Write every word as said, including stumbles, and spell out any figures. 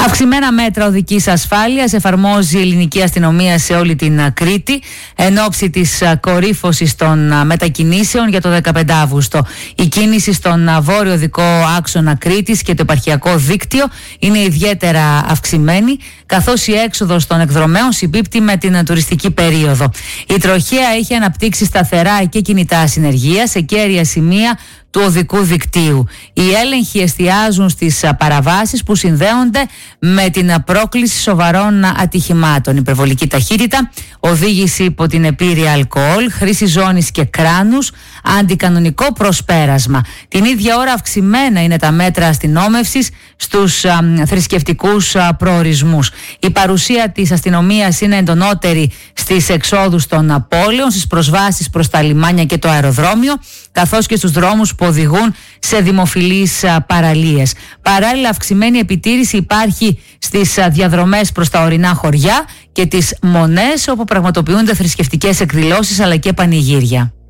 Αυξημένα μέτρα οδικής ασφάλειας εφαρμόζει η ελληνική αστυνομία σε όλη την Κρήτη εν ώψη της κορύφωσης των μετακινήσεων για το δεκαπέντε Αυγούστου. Η κίνηση στον βόρειο οδικό άξονα Κρήτης και το επαρχιακό δίκτυο είναι ιδιαίτερα αυξημένη, καθώς η έξοδος των εκδρομέων συμπίπτει με την τουριστική περίοδο. Η τροχέα έχει αναπτύξει σταθερά και κινητά συνεργεία σε κέρια σημεία του οδικού δικτύου. Οι έλεγχοι εστιάζουν στις παραβάσεις που συνδέονται με την πρόκληση σοβαρών ατυχημάτων. Υπερβολική ταχύτητα, οδήγηση υπό την επίρρεια αλκοόλ, χρήση ζώνης και κράνους, αντικανονικό προσπέρασμα. Την ίδια ώρα αυξημένα είναι τα μέτρα αστυνόμευσης στους α, θρησκευτικούς α, προορισμούς. Η παρουσία της αστυνομίας είναι εντονότερη στις εξόδους των πόλεων, στις προσβάσεις προς τα λιμάνια και το αεροδρόμιο, καθώς και στους δρόμους που οδηγούν σε δημοφιλείς παραλίες. Παράλληλα, αυξημένη επιτήρηση υπάρχει στις διαδρομές προς τα ορεινά χωριά και τις μονές όπου πραγματοποιούνται θρησκευτικές εκδηλώσεις αλλά και πανηγύρια.